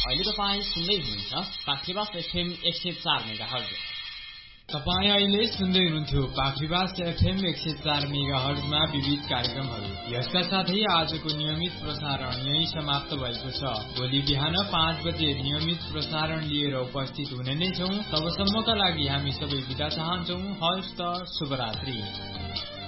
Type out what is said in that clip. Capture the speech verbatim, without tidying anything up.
अहिले तपाईँ सुन्दै हुनुहुन्छ पाखरिबास एफएम एक सय चार मेगाहर्ज। तपाईँ अहिले सुन्दै हुनुहुन्थ्यो पाखरिबास एफएम एक सय चार मेगाहर्जमा विविध कार्यक्रमहरू। यसका साथै आजको नियमित प्रसारण यही समाप्त भएको छ। भोलि बिहान पाँच बजे नियमित प्रसारण लिएर उपस्थित हुने नै छौँ। तबसम्मका लागि हामी सबै बिदा चाहन्छौँ। हवस् त, शुभरात्रि।